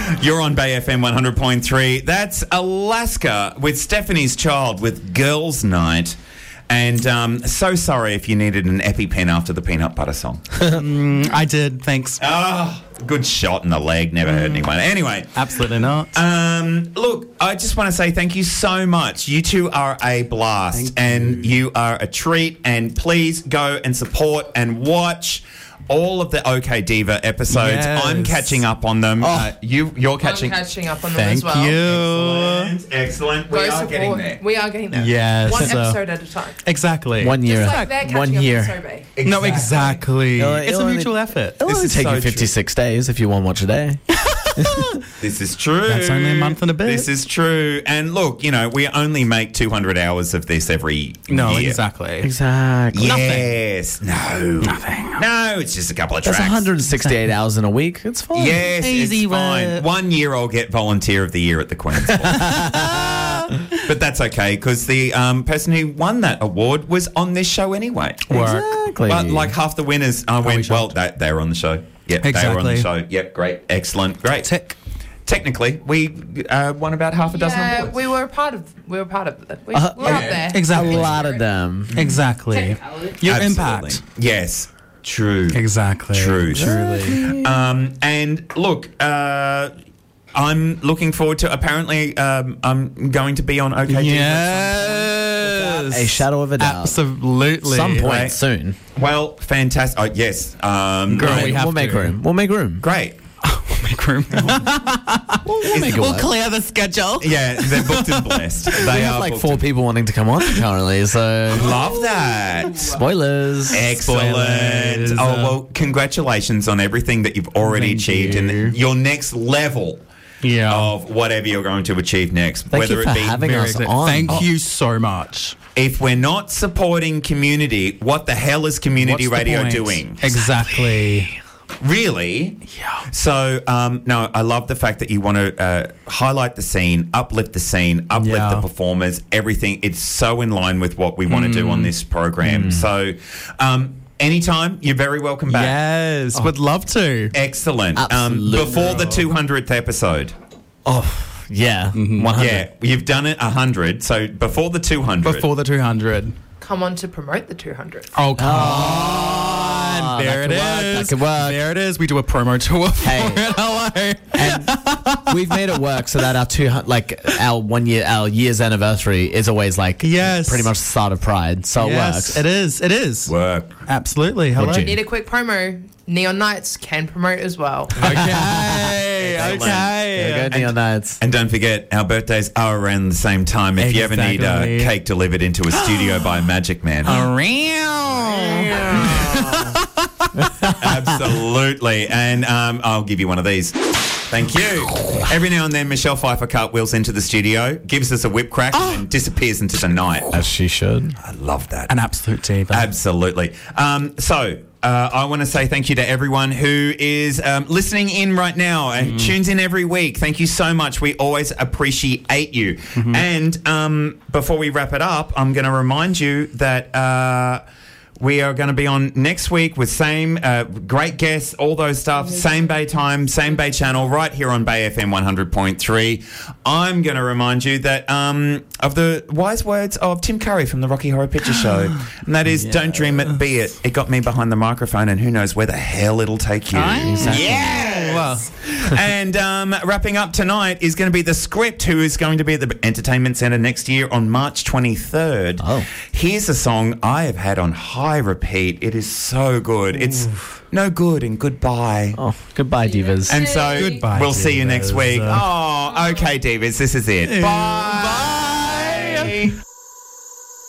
You're on Bay FM 100.3. That's Alaska with Stephanie's Child with Girls' Night. And so sorry if you needed an EpiPen after the peanut butter song. I did, thanks. Oh, good shot in the leg. Never hurt anyone. Anyway. Absolutely not. Look, I just want to say thank you so much. You two are a blast and you are a treat. And please go and support and watch all of the OK Diva episodes. Yes. I'm catching up on them. You're catching. I'm catching up on them Thank as well. you. Excellent. We Go are support. getting there. We are getting there. Yes. One So- episode at a time. Exactly. 1 year. Just like they're catching 1 up year. on Sobe. No, exactly. It'll It's a only- mutual effort. It'll only is take so you 56 days if you want to watch a day. This is true. That's only a month and a bit. This is true. And look, you know, we only make 200 hours of this every No, year. exactly. Exactly. Yes. No. Nothing. No, it's just a couple of That's tracks. 168 hours in a week. It's fine. Yes, Easy it's fine. work. 1 year I'll get Volunteer of the Year at the Queen's Ball. But that's okay, because the person who won that award was on this show anyway. Work. Exactly. But like half the winners went, well, they were on the show. Yep, they were on the Exactly. show. Yep, great. Excellent. Great. Tick. Technically, we won about half a dozen Yeah, awards. we were part of that. We were up there. Exactly. A lot of them. Exactly. Your Absolutely. impact. Yes. True. Exactly. True. Truly. And look, I'm looking forward to. Apparently, I'm going to be on OK Diva. Yes. A shadow of a doubt. Absolutely. Some point Right. soon. Well, fantastic. Oh, yes. Girl, we have We'll make to. room. We'll make room. Great. Make room. We'll make it work. clear the schedule. Yeah, they're booked and blessed. They We have are like booked 4 and- people wanting to come on currently, so Love that. spoilers. Excellent. Spoilers. Oh, well, congratulations on everything that you've already Thank achieved you. and your next level Yeah. of whatever you're going to achieve next. Thank you for having Very us excited. on. Thank you so much. If we're not supporting community, what the hell is community What's the radio point? doing? Exactly. Really? Yeah. So, no, I love the fact that you want to highlight the scene, uplift Yeah. the performers, everything. It's so in line with what we want to do on this program. So, anytime, you're very welcome back. Yes. Would love to. Excellent. Absolutely. Before the 200th episode. Yeah. 100. Yeah, you've done it 100. So, before the 200. Before the 200. Come on to promote the 200. Oh, come on. There it that could work, is. that could work. There it is. We do a promo tour for Hey. it. Hello. And we've made it work so that our 200, like our year's anniversary is always like Yes. pretty much the start of Pride. So it Yes, works. it is. It is. Work. Absolutely. Hello. Would you? Need a quick promo. Neon Nights can promote as well. Okay. Excellent. okay. Go Neon Nights. And don't forget, our birthdays are around the same time. If you ever need Exactly. cake delivered into a studio by a magic man. Absolutely. And I'll give you one of these. Thank you. Every now and then, Michelle Pfeiffer cartwheels into the studio, gives us a whip crack, and disappears into the night. As she should. I love that. An absolute diva. Absolutely. I want to say thank you to everyone who is listening in right now and tunes in every week. Thank you so much. We always appreciate you. And before we wrap it up, I'm going to remind you that we are going to be on next week with same great guests, all those stuff, same Bay time, same Bay channel, right here on Bay FM 100.3. I'm going to remind you that of the wise words of Tim Curry from the Rocky Horror Picture Show, and that is, don't dream it, be it. It got me behind the microphone, and who knows where the hell it'll take you. Exactly. Yes! And wrapping up tonight is going to be The Script, who is going to be at the Entertainment Centre next year on March 23rd. Oh. Here's a song I have had on high repeat. It is so good. It's No Good and Goodbye. Oh, goodbye, divas. And so Goodbye, we'll see you next divas. week. Oh, okay, divas. This is it. Bye.